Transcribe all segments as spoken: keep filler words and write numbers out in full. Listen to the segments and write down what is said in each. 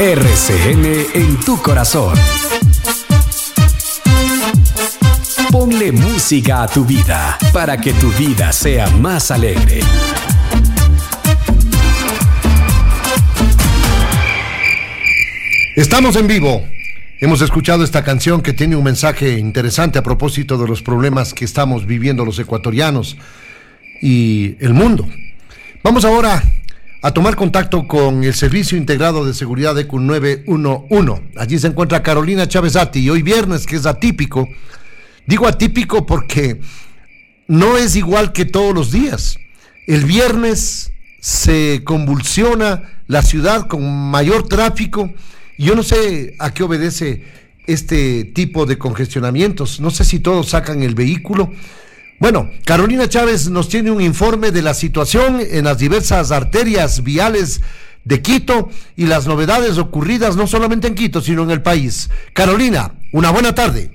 R C N en tu corazón. Ponle música a tu vida para que tu vida sea más alegre. Estamos en vivo. Hemos escuchado esta canción que tiene un mensaje interesante a propósito de los problemas que estamos viviendo los ecuatorianos y el mundo. Vamos ahora a tomar contacto con el Servicio Integrado de Seguridad E Q nueve uno uno. Allí se encuentra Carolina Chavezati y hoy viernes, que es atípico. Digo atípico porque no es igual que todos los días. El viernes se convulsiona la ciudad con mayor tráfico. Yo no sé a qué obedece este tipo de congestionamientos. No sé si todos sacan el vehículo. Bueno, Carolina Chávez nos tiene un informe de la situación en las diversas arterias viales de Quito y las novedades ocurridas no solamente en Quito, sino en el país. Carolina, una buena tarde.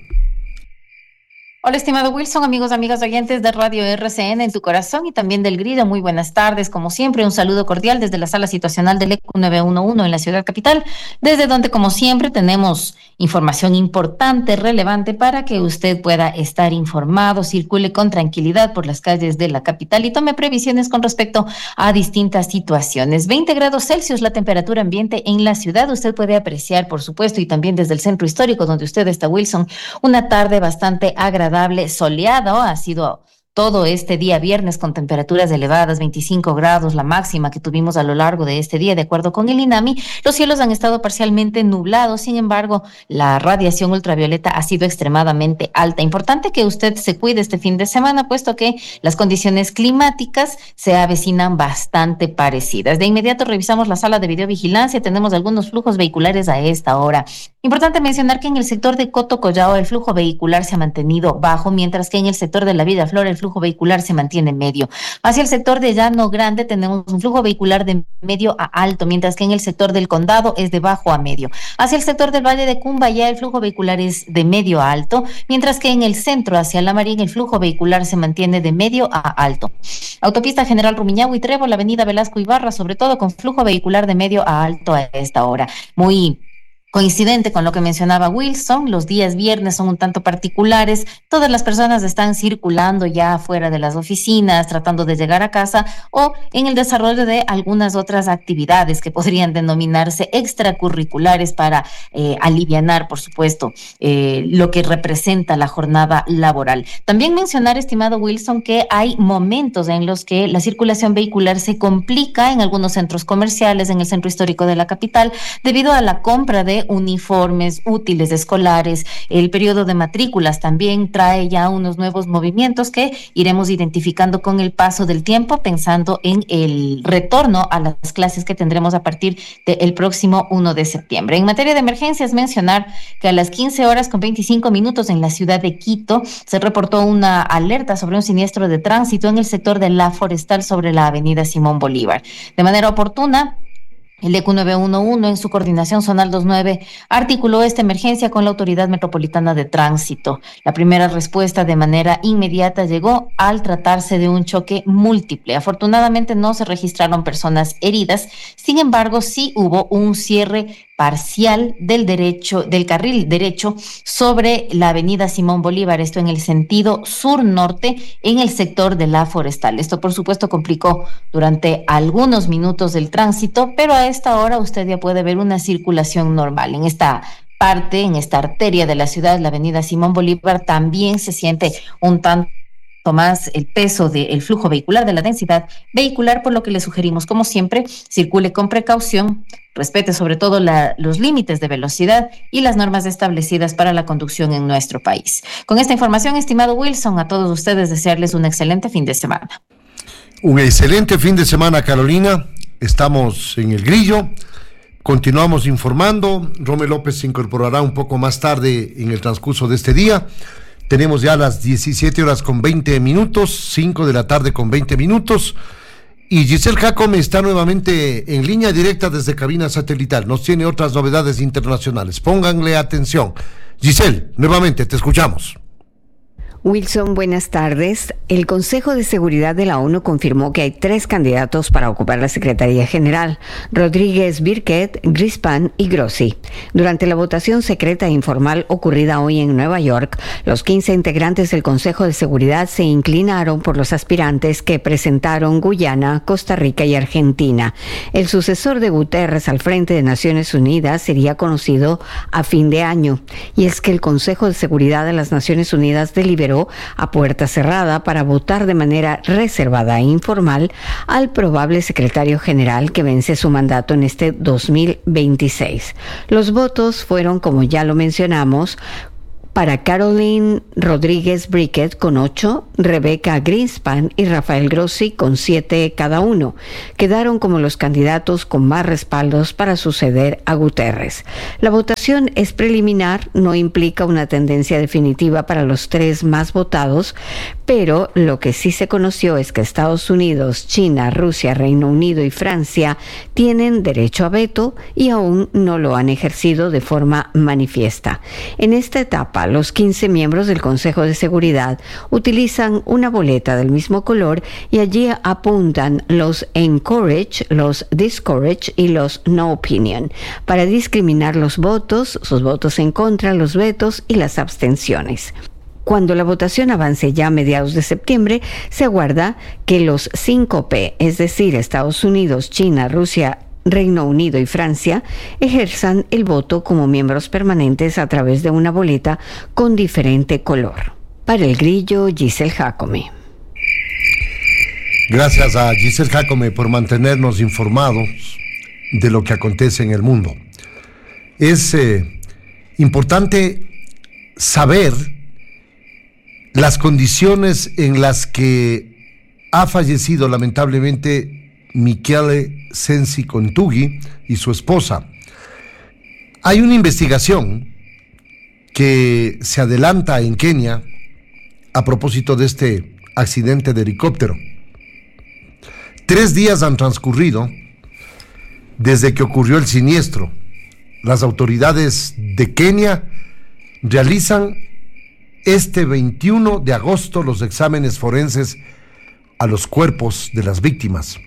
Hola, estimado Wilson, amigos, amigas oyentes de Radio R C N en tu corazón y también del Grido. Muy buenas tardes. Como siempre, un saludo cordial desde la sala situacional del E Q nueve uno uno en la ciudad capital, desde donde, como siempre, tenemos información importante, relevante, para que usted pueda estar informado, circule con tranquilidad por las calles de la capital y tome previsiones con respecto a distintas situaciones. veinte grados Celsius la temperatura ambiente en la ciudad. Usted puede apreciar, por supuesto, y también desde el centro histórico donde usted está, Wilson, una tarde bastante agradable, soleado. Ha sido todo este día viernes con temperaturas elevadas, veinticinco grados, la máxima que tuvimos a lo largo de este día, de acuerdo con el INAMI. Los cielos han estado parcialmente nublados, sin embargo, la radiación ultravioleta ha sido extremadamente alta. Importante que usted se cuide este fin de semana, puesto que las condiciones climáticas se avecinan bastante parecidas. De inmediato revisamos la sala de videovigilancia, tenemos algunos flujos vehiculares a esta hora. Importante mencionar que en el sector de Coto Collao el flujo vehicular se ha mantenido bajo, mientras que en el sector de la Vida Flor el flujo vehicular se mantiene medio. Hacia el sector de Llano Grande tenemos un flujo vehicular de medio a alto, mientras que en el sector del Condado es de bajo a medio. Hacia el sector del Valle de Cumbayá el flujo vehicular es de medio a alto, mientras que en el centro hacia La Marín el flujo vehicular se mantiene de medio a alto. Autopista General Rumiñahui y Trébol, Avenida Velasco Ibarra, sobre todo con flujo vehicular de medio a alto a esta hora. Muy coincidente con lo que mencionaba Wilson, los días viernes son un tanto particulares. Todas las personas están circulando ya fuera de las oficinas, tratando de llegar a casa o en el desarrollo de algunas otras actividades que podrían denominarse extracurriculares para eh, alivianar, por supuesto, eh, lo que representa la jornada laboral. También mencionar, estimado Wilson, que hay momentos en los que la circulación vehicular se complica en algunos centros comerciales, en el centro histórico de la capital, debido a la compra de uniformes, útiles escolares. El periodo de matrículas también trae ya unos nuevos movimientos que iremos identificando con el paso del tiempo, pensando en el retorno a las clases que tendremos a partir del próximo primero de septiembre. En materia de emergencias, mencionar que a las quince horas con veinticinco minutos en la ciudad de Quito se reportó una alerta sobre un siniestro de tránsito en el sector de La Forestal sobre la avenida Simón Bolívar. De manera oportuna, el E Q nueve uno uno, en su coordinación zonal veintinueve, articuló esta emergencia con la Autoridad Metropolitana de Tránsito. La primera respuesta de manera inmediata llegó al tratarse de un choque múltiple. Afortunadamente no se registraron personas heridas, sin embargo sí hubo un cierre parcial del derecho, del carril derecho sobre la avenida Simón Bolívar, esto en el sentido sur-norte, en el sector de La Forestal. Esto, por supuesto, complicó durante algunos minutos el tránsito, pero a esta hora usted ya puede ver una circulación normal. En esta parte, en esta arteria de la ciudad, la avenida Simón Bolívar, también se siente un tanto más el peso del flujo vehicular, de la densidad vehicular, por lo que le sugerimos, como siempre, circule con precaución, respete sobre todo la, los límites de velocidad y las normas establecidas para la conducción en nuestro país. Con esta información, estimado Wilson, a todos ustedes desearles un excelente fin de semana. Un excelente fin de semana, Carolina. Estamos en el Grillo. Continuamos informando. Romel López se incorporará un poco más tarde en el transcurso de este día. Tenemos ya las diecisiete horas con veinte minutos, cinco de la tarde con veinte minutos. Y Giselle Jacome está nuevamente en línea directa desde cabina satelital. Nos tiene otras novedades internacionales. Pónganle atención. Giselle, nuevamente te escuchamos. Wilson, buenas tardes. El Consejo de Seguridad de la ONU confirmó que hay tres candidatos para ocupar la Secretaría General: Rodríguez, Birket, Grispan y Grossi. Durante la votación secreta e informal ocurrida hoy en Nueva York, los quince integrantes del Consejo de Seguridad se inclinaron por los aspirantes que presentaron Guyana, Costa Rica y Argentina. El sucesor de Guterres al frente de Naciones Unidas sería conocido a fin de año. Y es que el Consejo de Seguridad de las Naciones Unidas deliberó a puerta cerrada para votar de manera reservada e informal al probable secretario general que vence su mandato en este dos mil veintiséis. Los votos fueron, como ya lo mencionamos, para Caroline Rodríguez Birket con ocho, Rebecca Greenspan y Rafael Grossi con siete cada uno. Quedaron como los candidatos con más respaldos para suceder a Guterres. La votación es preliminar, no implica una tendencia definitiva para los tres más votados, pero lo que sí se conoció es que Estados Unidos, China, Rusia, Reino Unido y Francia tienen derecho a veto y aún no lo han ejercido de forma manifiesta. En esta etapa, los quince miembros del Consejo de Seguridad utilizan una boleta del mismo color y allí apuntan los encourage, los discourage y los no opinion para discriminar los votos, sus votos en contra, los vetos y las abstenciones. Cuando la votación avance ya a mediados de septiembre, se aguarda que los cinco P, es decir, Estados Unidos, China, Rusia, Reino Unido y Francia, ejerzan el voto como miembros permanentes a través de una boleta con diferente color. Para El Grillo, Giselle Jacome. Gracias a Giselle Jacome por mantenernos informados de lo que acontece en el mundo. Es eh, importante saber las condiciones en las que ha fallecido lamentablemente Michele Sensi Kontugui y su esposa. Hay una investigación que se adelanta en Kenia a propósito de este accidente de helicóptero. Tres días han transcurrido desde que ocurrió el siniestro. Las autoridades de Kenia realizan este veintiuno de agosto los exámenes forenses a los cuerpos de las víctimas.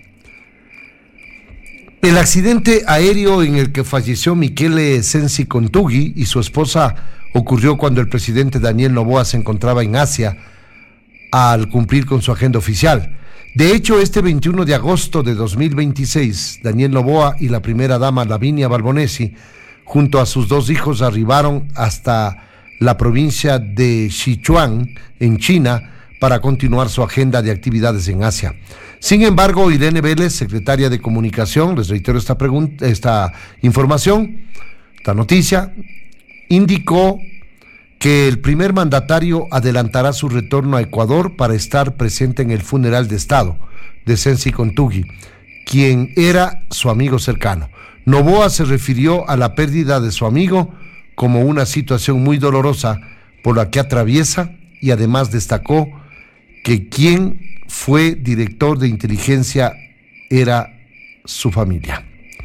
El accidente aéreo en el que falleció Michele Sensi Kontugui y su esposa ocurrió cuando el presidente Daniel Noboa se encontraba en Asia al cumplir con su agenda oficial. De hecho, este veintiuno de agosto de dos mil veintiséis, Daniel Noboa y la primera dama Lavinia Balbonesi, junto a sus dos hijos, arribaron hasta la provincia de Sichuan, en China, para continuar su agenda de actividades en Asia. Sin embargo, Irene Vélez, secretaria de Comunicación, les reitero esta pregunta, esta información, esta noticia, indicó que el primer mandatario adelantará su retorno a Ecuador para estar presente en el funeral de Estado de Sensi Kontugui, quien era su amigo cercano. Noboa se refirió a la pérdida de su amigo como una situación muy dolorosa por la que atraviesa y además destacó que quien fue director de inteligencia era su familia.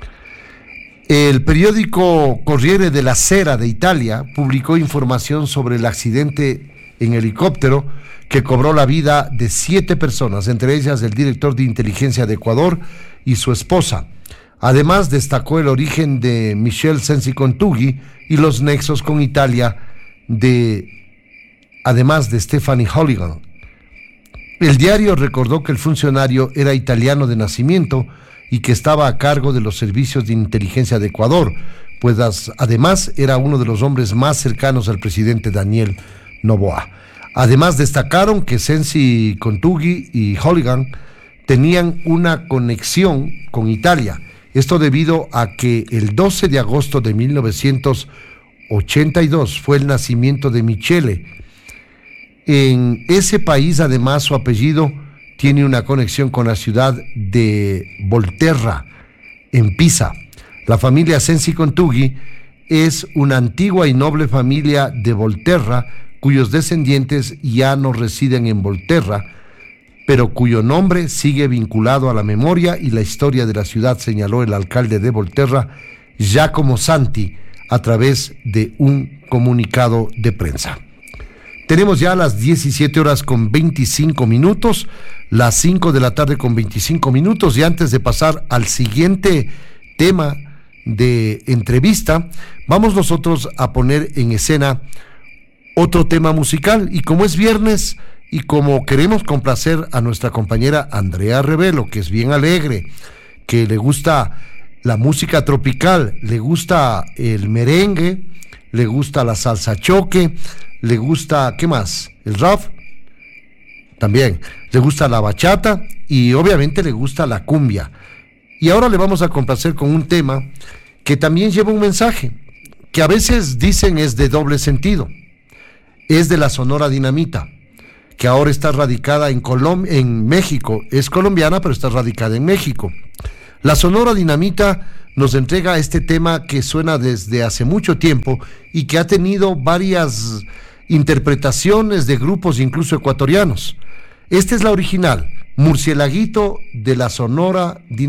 El periódico Corriere della Sera de Italia publicó información sobre el accidente en helicóptero que cobró la vida de siete personas, entre ellas el director de inteligencia de Ecuador y su esposa. Además, destacó el origen de Michele Sensi Kontugui y los nexos con Italia, de, además de Stephanie Hooligan. El diario recordó que el funcionario era italiano de nacimiento y que estaba a cargo de los servicios de inteligencia de Ecuador, pues además era uno de los hombres más cercanos al presidente Daniel Noboa. Además, destacaron que Sensi Kontugui y Hooligan tenían una conexión con Italia. Esto debido a que el doce de agosto de mil novecientos ochenta y dos fue el nacimiento de Michele. En ese país, además, su apellido tiene una conexión con la ciudad de Volterra, en Pisa. La familia Sensi Kontugui es una antigua y noble familia de Volterra, cuyos descendientes ya no residen en Volterra, pero cuyo nombre sigue vinculado a la memoria y la historia de la ciudad, señaló el alcalde de Volterra, Giacomo Santi, a través de un comunicado de prensa. Tenemos ya las diecisiete horas con veinticinco minutos, las cinco de la tarde con veinticinco minutos, y antes de pasar al siguiente tema de entrevista, vamos nosotros a poner en escena otro tema musical, y como es viernes y como queremos complacer a nuestra compañera Andrea Revelo, que es bien alegre, que le gusta la música tropical, le gusta el merengue, le gusta la salsa choque, le gusta, ¿qué más? El rap, también, le gusta la bachata y obviamente le gusta la cumbia. Y ahora le vamos a complacer con un tema que también lleva un mensaje, que a veces dicen es de doble sentido. Es de la Sonora Dinamita, que ahora está radicada en Colom- en México. Es colombiana, pero está radicada en México. La Sonora Dinamita nos entrega este tema que suena desde hace mucho tiempo y que ha tenido varias interpretaciones de grupos incluso ecuatorianos. Esta es la original, Murcielaguito de la Sonora Dinamita.